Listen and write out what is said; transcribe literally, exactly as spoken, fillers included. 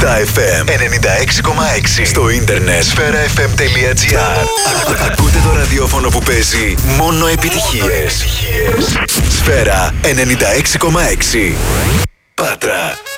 Star εφ εμ ενενήντα έξι κόμμα έξι. Στο ίντερνετ σφαίρα εφ εμ τελεία τζι άρ. Ακούτε το ραδιόφωνο που παίζει μόνο επιτυχίες. Σφαίρα ενενήντα έξι κόμμα έξι. Πάτρα.